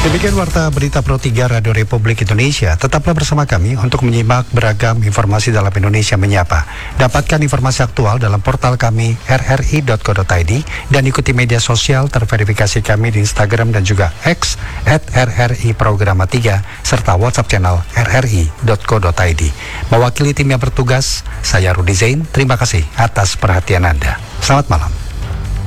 Demikian Warta Berita Pro 3 Radio Republik Indonesia. Tetaplah bersama kami untuk menyimak beragam informasi dalam Indonesia Menyapa. Dapatkan informasi aktual dalam portal kami rri.co.id dan ikuti media sosial terverifikasi kami di Instagram dan juga X @RRI Programa 3 serta WhatsApp channel rri.co.id. Mewakili tim yang bertugas, saya Rudi Zain. Terima kasih atas perhatian Anda. Selamat malam.